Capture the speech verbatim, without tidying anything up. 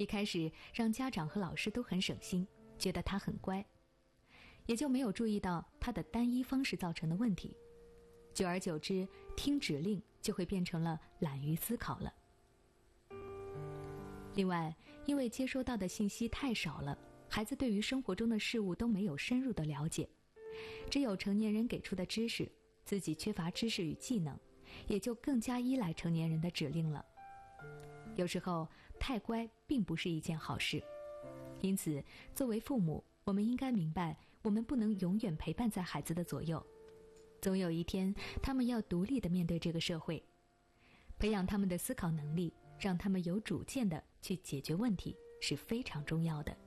一开始让家长和老师都很省心，觉得他很乖，也就没有注意到他的单一方式造成的问题。久而久之，听指令就会变成了懒于思考了。另外，因为接收到的信息太少了，孩子对于生活中的事物都没有深入的了解，只有成年人给出的知识，自己缺乏知识与技能，也就更加依赖成年人的指令了。有时候太乖并不是一件好事，因此作为父母，我们应该明白，我们不能永远陪伴在孩子的左右，总有一天他们要独立地面对这个社会。培养他们的思考能力，让他们有主见地去解决问题，是非常重要的。